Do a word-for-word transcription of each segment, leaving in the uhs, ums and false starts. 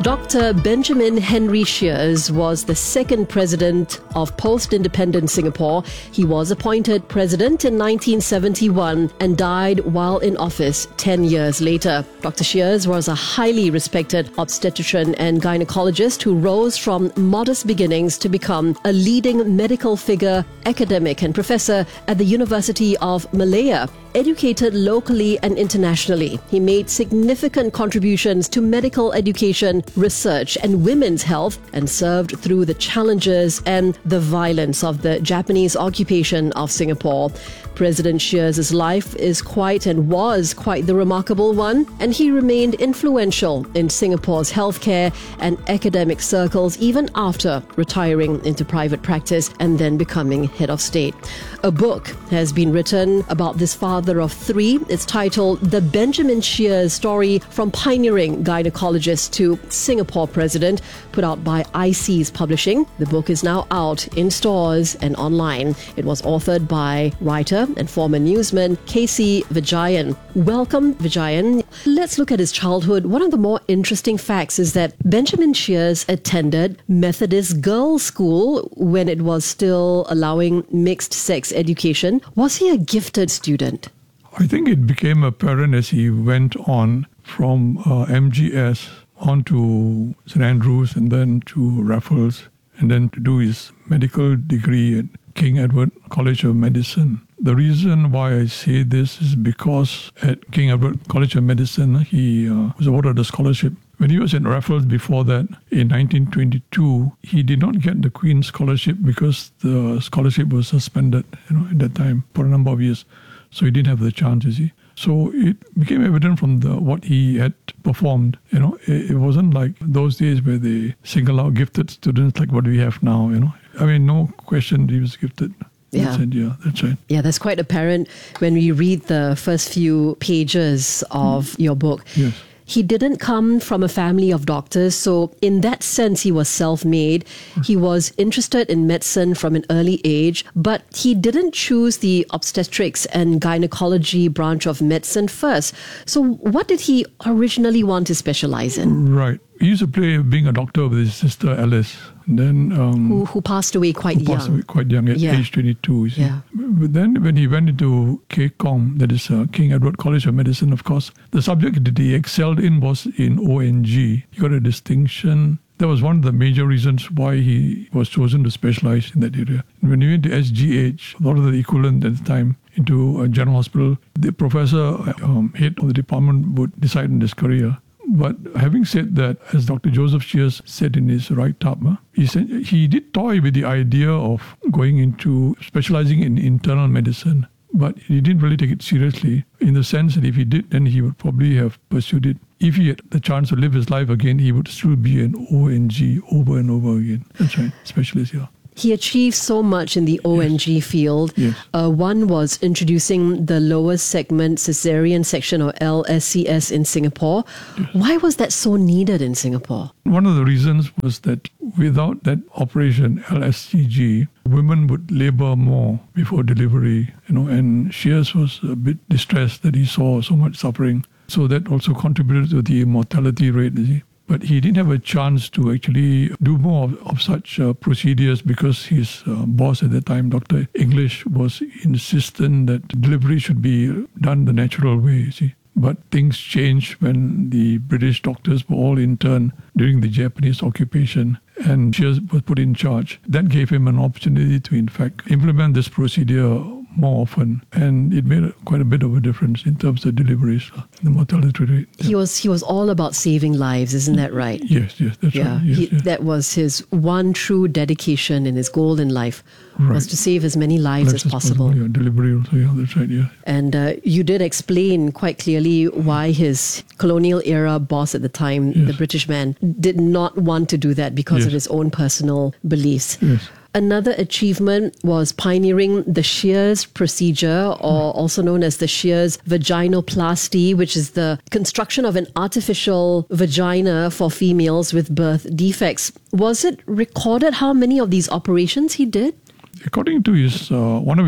Doctor Benjamin Henry Sheares was the second president of post-independent Singapore. He was appointed president in nineteen seventy-one and died while in office ten years later. Doctor Sheares was a highly respected obstetrician and gynecologist who rose from modest beginnings to become a leading medical figure, academic and professor at the University of Malaya. Educated locally and internationally, he made significant contributions to medical education, research and women's health, and served through the challenges and the violence of the Japanese occupation of Singapore. President Sheares' life is quite and was quite the remarkable one, and he remained influential in Singapore's healthcare and academic circles even after retiring into private practice and then becoming head of state. A book has been written about this father of three. It's titled The Benjamin Sheares Story from Pioneering Gynecologist to Singapore President, put out by I C E S Publishing. The book is now out in stores and online. It was authored by writer and former newsman K C Vijayan. Welcome, Vijayan. Let's look at his childhood. One of the more interesting facts is that Benjamin Sheares attended Methodist Girls' School when it was still allowing mixed-sex education. Was he a gifted student? I think it became apparent as he went on from uh, M G S on to Saint Andrews and then to Raffles and then to do his medical degree at King Edward College of Medicine. The reason why I say this is because at King Edward College of Medicine, he uh, was awarded a scholarship. When he was at Raffles before that, in nineteen twenty-two, he did not get the Queen's Scholarship because the scholarship was suspended, you know, at that time for a number of years. So he didn't have the chance, you see. So it became evident from the what he had performed. You know, it, it wasn't like those days where they single out gifted students like what we have now, you know. I mean, no question he was gifted. Yeah. That's it, yeah, that's right. Yeah, that's quite apparent when we read the first few pages of mm. your book. Yes. He didn't come from a family of doctors, so in that sense, he was self-made. He was interested in medicine from an early age, but he didn't choose the obstetrics and gynecology branch of medicine first. So what did he originally want to specialize in? Right. He used to play being a doctor with his sister Alice. And then, um, who, who passed away quite who young. Passed away quite young at yeah. age twenty-two. Yeah. But then when he went into K COM, that is uh, King Edward College of Medicine, of course, the subject that he excelled in was in O N G. He got a distinction. That was one of the major reasons why he was chosen to specialize in that area. And when he went to S G H, a lot of the equivalent at the time, into a general hospital, the professor, um, head of the department, would decide on his career. But having said that, as Doctor Joseph Sheares said in his write-up, huh, he said he did toy with the idea of going into specializing in internal medicine, but he didn't really take it seriously in the sense that if he did, then he would probably have pursued it. If he had the chance to live his life again, he would still be an O N G over and over again. That's right, specialist, yeah. He achieved so much in the O N G yes. field. Yes. Uh, one was introducing the lower segment cesarean section, or L S C S, in Singapore. Yes. Why was that so needed in Singapore? One of the reasons was that without that operation, L S C G, women would labor more before delivery, you know, and Sheares was a bit distressed that he saw so much suffering. So that also contributed to the mortality rate, you see. But he didn't have a chance to actually do more of, of such uh, procedures because his uh, boss at the time, Doctor English, was insistent that delivery should be done the natural way, you see. But things changed when the British doctors were all interned during the Japanese occupation and Sheares was put in charge. That gave him an opportunity to, in fact, implement this procedure more often, and it made a, quite a bit of a difference in terms of deliveries, uh, the mortality rate. Yeah. He was he was all about saving lives, isn't that right? Yes, yes, that's yeah, right. Yes, he, yes. That was his one true dedication and his goal in life, right. was to save as many lives, lives as, as possible. possible. Yeah, delivery also, yeah, that's right, yeah. And uh, you did explain quite clearly why his colonial era boss at the time, yes. the British man, did not want to do that because yes. of his own personal beliefs. Yes. Another achievement was pioneering the Sheares procedure, or also known as the Sheares vaginoplasty, which is the construction of an artificial vagina for females with birth defects. Was it recorded how many of these operations he did? According to his uh, one of his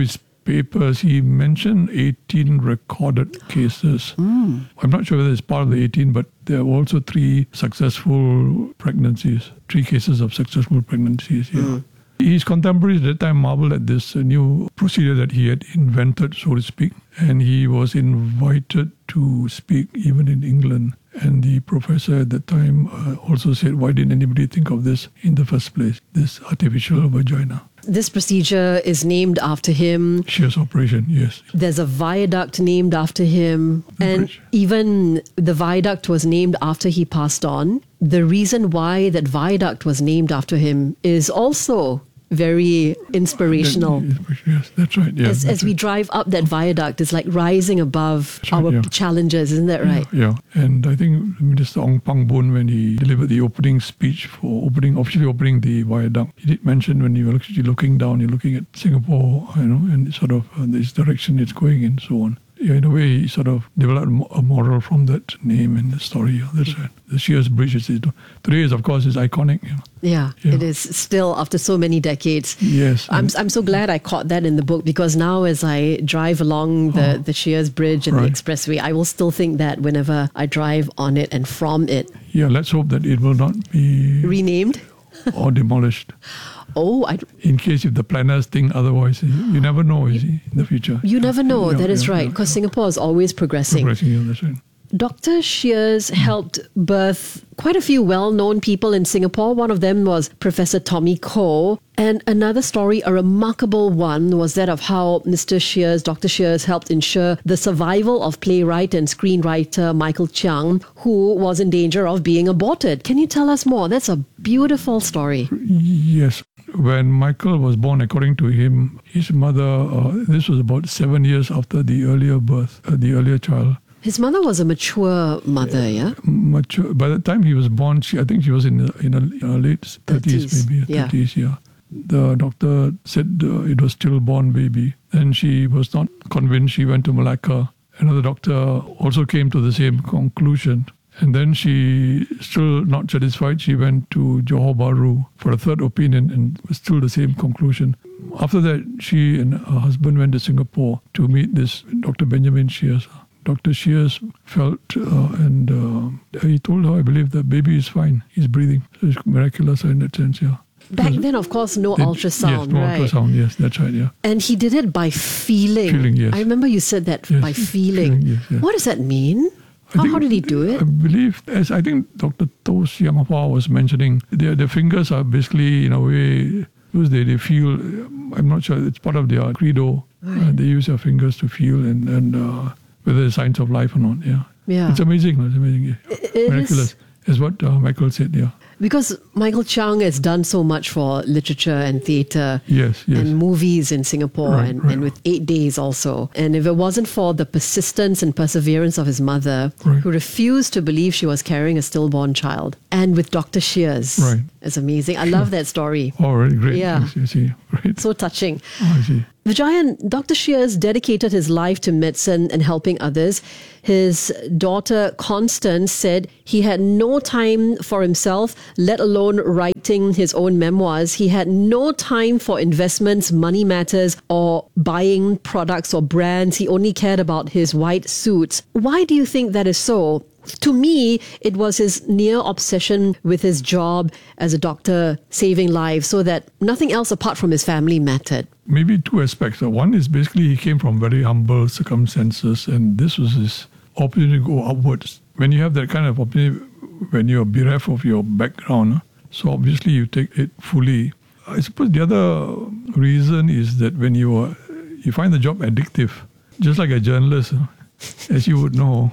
papers, he mentioned eighteen recorded cases. Mm. I'm not sure whether it's part of the eighteen, but there were also three successful pregnancies, three cases of successful pregnancies. Yeah. Mm. His contemporaries at that time marveled at this uh, new procedure that he had invented, so to speak, and he was invited to speak even in England. And the professor at that time uh, also said, why didn't anybody think of this in the first place, this artificial vagina? This procedure is named after him. Shears operation, yes. There's a viaduct named after him. The and bridge. Even the viaduct was named after he passed on. The reason why that viaduct was named after him is also very inspirational. Yes, that's right. Yeah, as that's as we right. drive up that viaduct, it's like rising above That's right, our yeah. challenges, isn't that right? Yeah, yeah. And I think Minister Ong Pang Boon, when he delivered the opening speech for opening, officially opening the viaduct, he did mention when you were actually looking down, you're looking at Singapore, you know, and sort of uh, this direction it's going and so on. Yeah, in a way, he sort of developed a moral from that name and the story. Yeah, that's right. The Shears Bridge is today is of course is iconic. You know. Yeah, Yeah. it is still after so many decades. Yes, I'm and- I'm so glad I caught that in the book, because now as I drive along the, Oh. the Shears Bridge and Right. the expressway, I will still think that whenever I drive on it and from it. Yeah, let's hope that it will not be Renamed? or demolished. Oh, I, In case if the planners think otherwise, you you never know, you see, in the future. you never know. Yeah, that is yeah, right, yeah, because yeah. Singapore is always progressing. Progressing, yeah, that's right. Doctor Shears helped birth quite a few well-known people in Singapore. One of them was Professor Tommy Koh. And another story, a remarkable one, was that of how Mister Shears, Doctor Shears, helped ensure the survival of playwright and screenwriter Michael Chiang, who was in danger of being aborted. Can you tell us more? That's a beautiful story. Yes. When Michael was born, according to him, his mother, uh, this was about seven years after the earlier birth, uh, the earlier child. His mother was a mature mother, yeah? Mature. By the time he was born, she, I think she was in the, in her late thirties, thirties, maybe yeah. thirties. Yeah. The doctor said uh, it was stillborn baby. Then she was not convinced. She went to Malacca. Another doctor also came to the same conclusion. And then she, still not satisfied, she went to Johor Bahru for a third opinion, and was still the same conclusion. After that, she and her husband went to Singapore to meet this Doctor Benjamin Shears. Doctor Shears felt, uh, and uh, he told her, I believe the baby is fine. He's breathing. So it's miraculous in that sense, yeah. Back then, of course, no They- ultrasound, yes, no right? ultrasound, yes, that's right, yeah. And he did it by feeling. Feeling, yes. I remember you said that, Yes, by feeling. feeling, yes, yes. What does that mean? I How, think- how did he do it? I believe, as I think Doctor Toh Siang Hua was mentioning, their, their fingers are basically, in a way, because they, they feel, I'm not sure, it's part of their credo. Uh, they use their fingers to feel and, and uh, whether there's signs of life or not, yeah. Yeah. It's amazing, it's amazing. Yeah. It is. Miraculous, is what uh, Michael said, yeah. Because Michael Chiang has done so much for literature and theatre Yes, yes. and movies in Singapore, Right, and, right. and with Eight Days also. And if it wasn't for the persistence and perseverance of his mother, Right. who refused to believe she was carrying a stillborn child, and with Doctor Shears, Right. it's amazing. I love that story. Oh, really great. Yeah. Yes, you see, great. So touching. Oh, I see. Vijayan, Doctor Shears dedicated his life to medicine and helping others. His daughter Constance said he had no time for himself, let alone writing his own memoirs. He had no time for investments, money matters, or buying products or brands. He only cared about his white suits. Why do you think that is so? To me, it was his near obsession with his job as a doctor, saving lives, so that nothing else apart from his family mattered. Maybe two aspects. Uh, One is basically he came from very humble circumstances, and this was his opportunity to go upwards. When you have that kind of opportunity, when you're bereft of your background, uh, so obviously you take it fully. I suppose the other reason is that when you are, you find the job addictive, just like a journalist, uh, as you would know,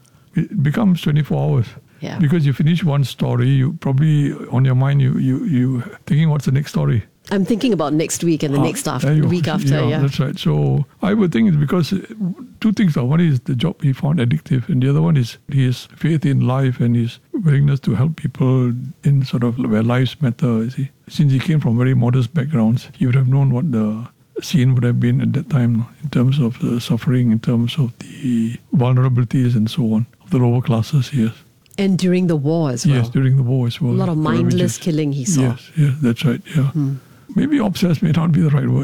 it becomes twenty-four hours. Yeah. Because you finish one story, you probably on your mind you you you thinking what's the next story. I'm thinking about next week and the Ah, next after, there you the go. week after. Yeah, that's right. So I would think it's because uh, two things are. One is the job he found addictive, and the other one is his faith in life and his willingness to help people in sort of where lives matter. You see, since he came from very modest backgrounds, he would have known what the scene would have been at that time in terms of the suffering, in terms of the vulnerabilities and so on of the lower classes. Yes, And during the war as well. yes, during the war as well. A lot of the mindless ravages. killing he saw. Yes, yes, that's right. Yeah. maybe obsessed may not be the right word.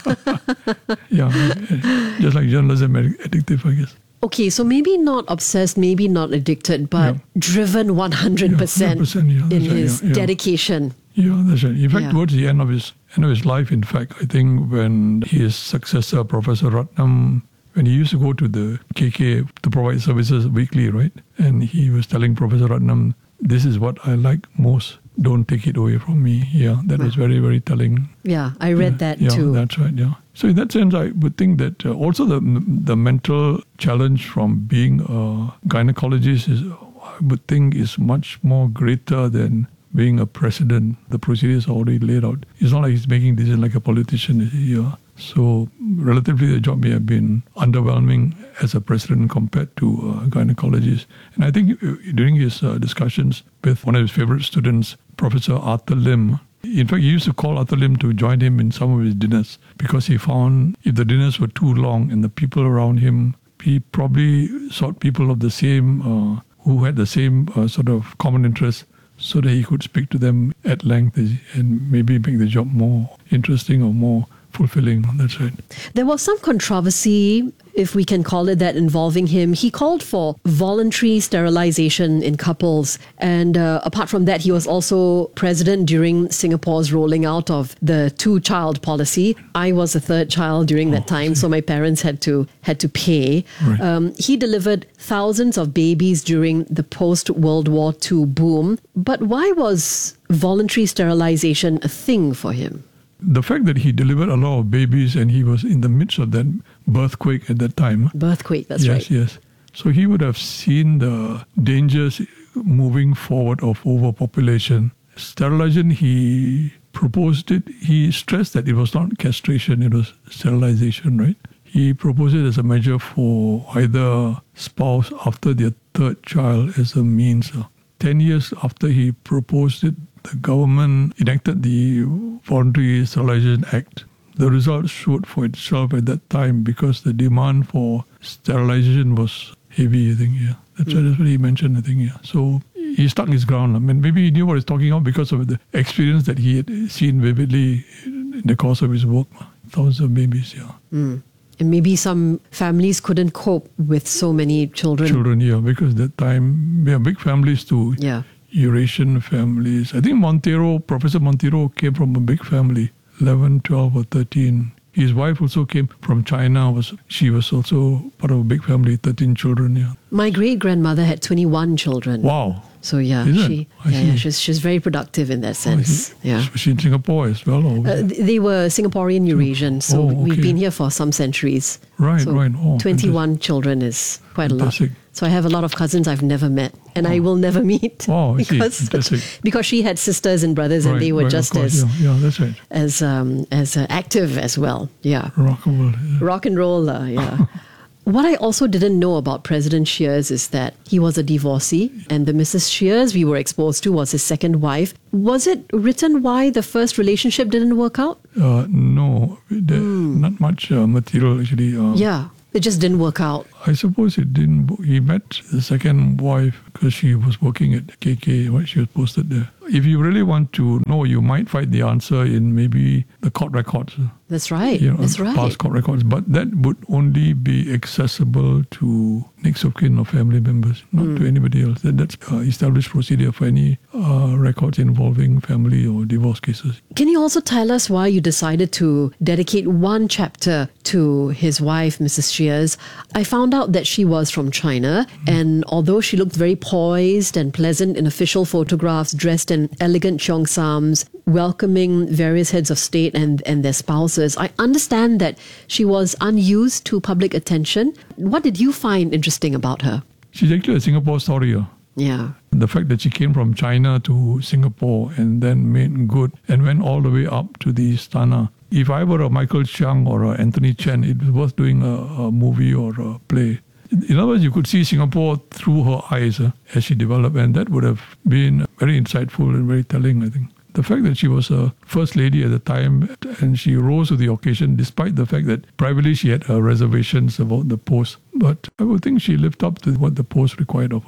Yeah, just like journalism, addictive, I guess. Okay, so maybe not obsessed, maybe not addicted, but Yeah. driven one hundred percent, yeah, one hundred percent, yeah, in that's right, his yeah, yeah. dedication. Yeah, that's right. In fact, Yeah. towards the end of his end of his life, in fact, I think when his successor, Professor Ratnam, when he used to go to the K K to provide services weekly, right? And he was telling Professor Ratnam, this is what I like most. Don't take it away from me. Yeah, that was very, very telling. Yeah, I read Yeah, that yeah, too. that's right, yeah. So in that sense, I would think that uh, also the the mental challenge from being a gynecologist is, I would think, is much more greater than being a president. The procedures are already laid out. It's not like he's making decisions like a politician. Yeah. So relatively, the job may have been underwhelming as a president compared to a gynecologist. And I think uh, during his uh, discussions with one of his favorite students, Professor Arthur Lim, in fact, he used to call Arthur Lim to join him in some of his dinners because he found if the dinners were too long and the people around him, he probably sought people of the same, uh, who had the same uh, sort of common interests, so that he could speak to them at length and maybe make the job more interesting or more fulfilling. That's right. There was some controversy, if we can call it that, involving him. He called for voluntary sterilization in couples. And uh, apart from that, he was also president during Singapore's rolling out of the two-child policy. I was a third child during that Oh, time, so my parents had to had to pay. Right. Um, he delivered thousands of babies during the post-World War Two boom. But why was voluntary sterilization a thing for him? The fact that he delivered a lot of babies and he was in the midst of that birthquake at that time. Birthquake, that's yes, right. Yes, So he would have seen the dangers moving forward of overpopulation. Sterilization, he proposed it. He stressed that it was not castration, it was sterilization, right? He proposed it as a measure for either spouse after their third child as a means. Ten years after he proposed it, the government enacted the Voluntary Sterilization Act. The result showed for itself at that time because the demand for sterilization was heavy, I think, yeah. That's, mm. that's what he mentioned, I think, yeah. So he stuck his ground. I mean, maybe he knew what he's talking about because of the experience that he had seen vividly in the course of his work. Thousands of babies, yeah. Mm. And maybe some families couldn't cope with so many children. Children, yeah, because that time, we have big families too. Yeah. Eurasian families. I think Montero, Professor Montero came from a big family, eleven, twelve or thirteen. His wife also came from China. Was She was also part of a big family, thirteen children, yeah. My great-grandmother had twenty-one children. Wow. So yeah, Is she it? I yeah, yeah, see. she's she's very productive in that sense. Oh, yeah. Was she in Singapore as well? Or Uh, th- they were Singaporean Eurasian, so Oh, we've okay. been here for some centuries. Right, so right. Oh, twenty-one children is quite a lot. Fantastic. So I have a lot of cousins I've never met, and I will never meet. Wow, I see. because Fantastic. because she had sisters and brothers, and right, they were right, just of course, as yeah, yeah, that's right. as um, as uh, active as well. Yeah, Rock and roll. Yeah. rock and roll. Uh, yeah. What I also didn't know about President Shears is that he was a divorcee, and the Missus Shears we were exposed to was his second wife. Was it written why the first relationship didn't work out? Uh, no, there, not much uh, material actually. Uh, Yeah, it just didn't work out. I suppose it didn't. He met the second wife because she was working at K K when she was posted there. If you really want to know, you might find the answer in maybe the court records. That's right. You know, That's right. Past court records, but that would only be accessible to next of kin or family members, not Mm. to anybody else. That, that's uh, established procedure for any uh, records involving family or divorce cases. Can you also tell us why you decided to dedicate one chapter to his wife, Missus Shears? I found out that she was from China, mm. and although she looked very poised and pleasant in official photographs, dressed in elegant cheongsams, welcoming various heads of state and, and their spouses, I understand that she was unused to public attention. What did you find interesting about her? She's actually a Singapore story. Yeah. The fact that she came from China to Singapore and then made good and went all the way up to the Istana. If I were a Michael Chiang or a Anthony Chen, it was worth doing a, a movie or a play. In other words, you could see Singapore through her eyes uh, as she developed, and that would have been very insightful and very telling, I think. The fact that she was a first lady at the time and she rose to the occasion despite the fact that privately she had her reservations about the post. But I would think she lived up to what the post required of her. Yeah.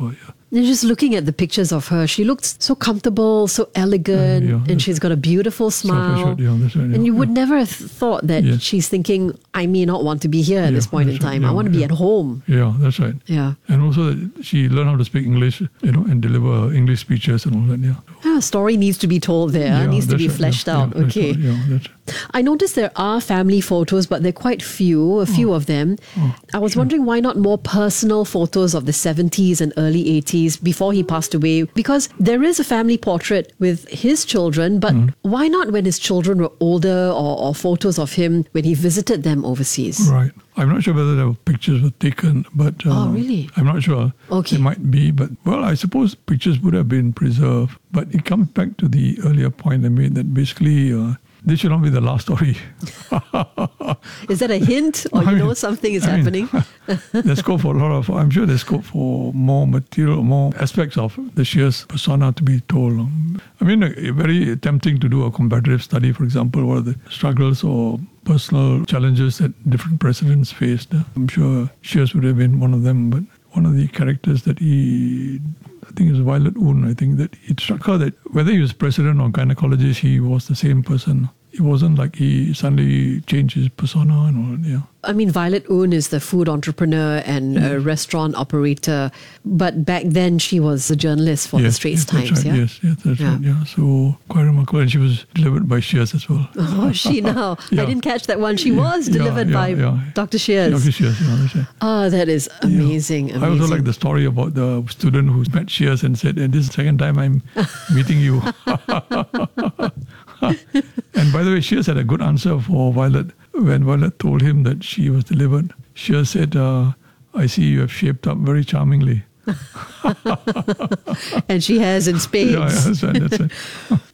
And just looking at the pictures of her, she looks so comfortable, so elegant, Uh, yeah, and she's got a beautiful smile. Self-assured, yeah, that's right, yeah, and you would yeah. never have thought that Yes. she's thinking, I may not want to be here at Yeah, this point in that's right, time. I yeah, want to be yeah. at home. Yeah, that's right. Yeah. And also that she learned how to speak English, you know, and deliver English speeches and all that, yeah. Ah, story needs to be told there, yeah needs to that's be right, fleshed yeah, out. Yeah, that's okay. right, yeah, that's I noticed there are family photos, but they're quite few, a few of them. Oh, I was wondering why not more personal photos of the seventies and early eighties before he passed away? Because there is a family portrait with his children, but Mm. why not when his children were older, or, or photos of him when he visited them overseas? right. I'm not sure whether there were pictures were taken, but uh, Oh, really? I'm not sure. Okay. There might be, but well, I suppose pictures would have been preserved. But it comes back to the earlier point I made that basically uh, this should not be the last story. Is that a hint, or I you mean- know something is I mean, happening? there's scope for a lot of, I'm sure there's scope for more material, more aspects of the Shears persona to be told. I mean, uh, very tempting to do a comparative study, for example, what are the struggles or personal challenges that different presidents faced. I'm sure Shears would have been one of them, but one of the characters that he, I think it was Violet Oon, I think that it struck her that whether he was president or gynecologist, he was the same person. It wasn't like he suddenly changed his persona and all that, yeah. I mean, Violet Oon is the food entrepreneur and a restaurant operator, but back then she was a journalist for the Yes, Straits yes, that's Times, right. yeah? Yes, yes, that's Yeah. right. Yeah, so quite remarkable. And she was delivered by Shears as well. Oh, she now. Yeah. I didn't catch that one. She was Yeah, delivered yeah, by yeah. Doctor Shears. Doctor Shears, yeah, that's right. Oh, that is amazing, Yeah. amazing. I also like the story about the student who met Shears and said, and this is the second time I'm meeting you. And by the way, Shears had a good answer for Violet. When Violet told him that she was delivered, Shears said, uh, I see you have shaped up very charmingly. And she has in spades. Yeah, yeah, that's right, that's right.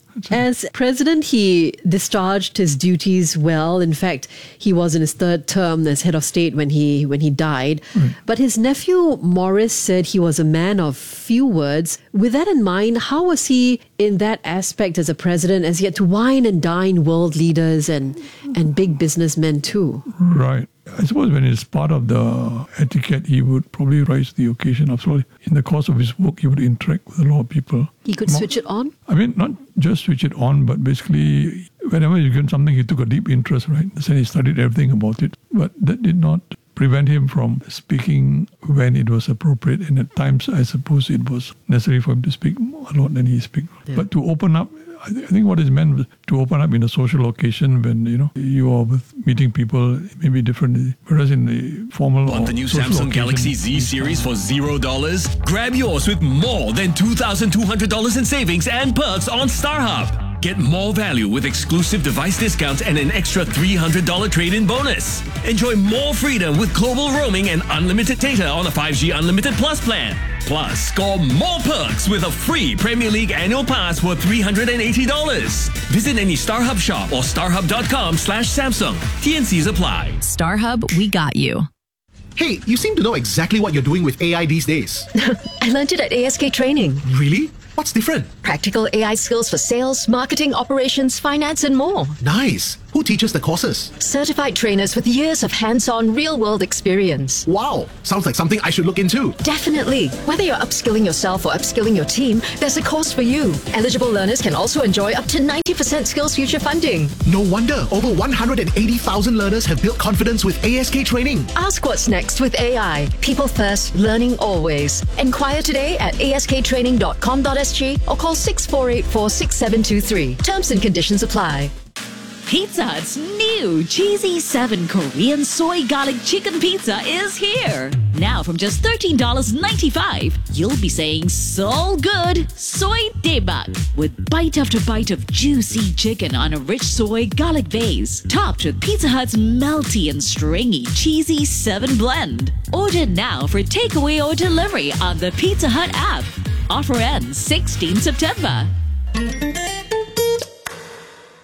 As president, he discharged his duties well. In fact, he was in his third term as head of state when he when he died. Right. But his nephew Morris said he was a man of few words. With that in mind, how was he in that aspect as a president, as he had to wine and dine world leaders and and big businessmen too? Right. I suppose when it's part of the etiquette, he would probably rise to the occasion. After all, in the course of his work, he would interact with a lot of people. He could Mo- switch it on? I mean, not just switch it on, but basically, whenever you get something, he took a deep interest, right? So he studied everything about it. But that did not prevent him from speaking when it was appropriate. And at times, I suppose it was necessary for him to speak a lot than he speak. Yeah. But to open up, I thi- I think what is meant was to open up in a social occasion when, you know, you are with meeting people, it may be different. Whereas in the formal Want or the new social Samsung occasion, Galaxy Z series for zero dollars? Grab yours with more than two thousand two hundred dollars in savings and perks on StarHub. Get more value with exclusive device discounts and an extra three hundred dollars trade-in bonus. Enjoy more freedom with global roaming and unlimited data on a five G Unlimited Plus plan. Plus, score more perks with a free Premier League annual pass worth three hundred eighty dollars. Visit any StarHub shop or starhub.com slash Samsung. T N Cs apply. StarHub, we got you. Hey, you seem to know exactly what you're doing with A I these days. I learned it at A S K Training. Really? What's different? Practical A I skills for sales, marketing, operations, finance, and more. Nice. Who teaches the courses? Certified trainers with years of hands-on real-world experience. Wow. Sounds like something I should look into. Definitely. Whether you're upskilling yourself or upskilling your team, there's a course for you. Eligible learners can also enjoy up to ninety percent Skills Future funding. No wonder over one hundred eighty thousand learners have built confidence with A S K Training. Ask what's next with A I. People first, learning always. Enquire today at a s k training dot com dot s g or call six four eight four, six seven two three. Terms and conditions apply. Pizza Hut's new Cheesy seven Korean Soy Garlic Chicken Pizza is here. Now from just thirteen dollars and ninety-five cents, you'll be saying so good, soy daebak, with bite after bite of juicy chicken on a rich soy garlic base, topped with Pizza Hut's melty and stringy Cheesy seven blend. Order now for takeaway or delivery on the Pizza Hut app. Offer ends sixteenth September.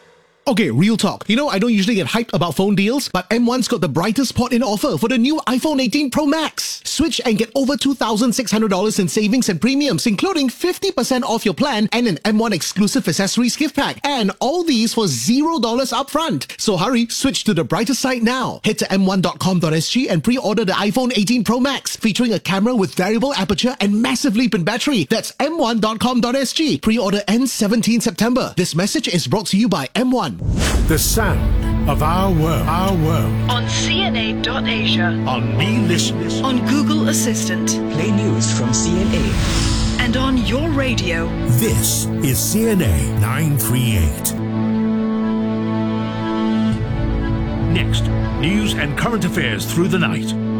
Okay, real talk. You know, I don't usually get hyped about phone deals, but M one's got the brightest spot in offer for the new iPhone eighteen Pro Max. Switch and get over two thousand six hundred dollars in savings and premiums, including fifty percent off your plan and an M one exclusive accessories gift pack. And all these for zero dollars upfront. So hurry, switch to the brighter side now. Head to m one dot com dot s g and pre-order the iPhone eighteen Pro Max, featuring a camera with variable aperture and massive leap in battery. That's m one dot com dot s g. Pre-order ends seventeenth September. This message is brought to you by M one. The sound of our world, our world. On C N A dot Asia. On Me Listen. On Google Assistant. Play news from C N A. And on your radio. This is C N A nine thirty-eight. Next, news and current affairs through the night.